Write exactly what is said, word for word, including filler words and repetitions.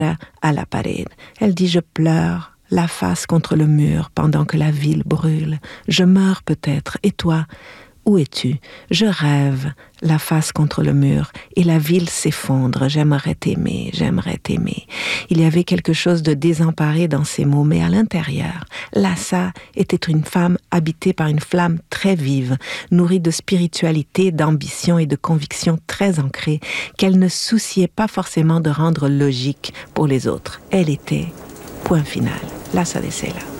à la pared. Elle dit « Je pleure, la face contre le mur pendant que la ville brûle. Je meurs peut-être, et toi ? Où es-tu ? Je rêve, la face contre le mur, et la ville s'effondre. J'aimerais t'aimer, j'aimerais t'aimer. » Il y avait quelque chose de désemparé dans ces mots, mais à l'intérieur, Lhasa était une femme habitée par une flamme très vive, nourrie de spiritualité, d'ambition et de convictions très ancrées, qu'elle ne souciait pas forcément de rendre logique pour les autres. Elle était, point final, Lhasa de Sela.